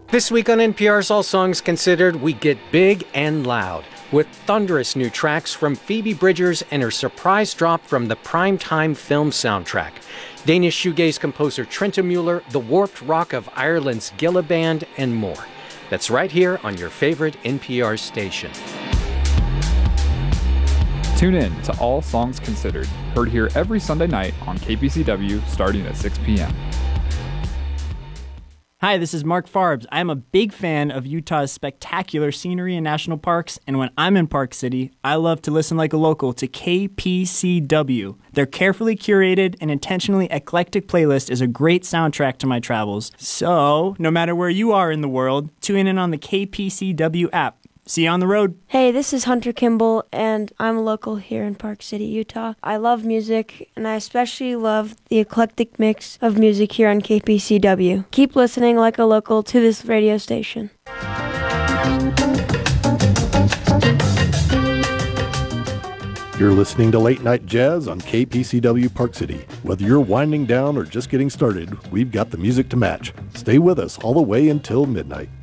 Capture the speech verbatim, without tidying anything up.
This week on N P R's All Songs Considered, we get big and loud with thunderous new tracks from Phoebe Bridgers and her surprise drop from the primetime film soundtrack. Danish shoegaze composer Trenta Mueller, the warped rock of Ireland's Gilla Band, and more. That's right here on your favorite N P R station. Tune in to All Songs Considered, heard here every Sunday night on K P C W starting at six p.m. Hi, this is Mark Farbs. I'm a big fan of Utah's spectacular scenery and national parks, and when I'm in Park City, I love to listen like a local to K P C W. Their carefully curated and intentionally eclectic playlist is a great soundtrack to my travels. So, no matter where you are in the world, tune in on the K P C W app. See you on the road. Hey, this is Hunter Kimball, and I'm a local here in Park City, Utah. I love music, and I especially love the eclectic mix of music here on K P C W. Keep listening like a local to this radio station. You're listening to Late Night Jazz on K P C W Park City. Whether you're winding down or just getting started, we've got the music to match. Stay with us all the way until midnight.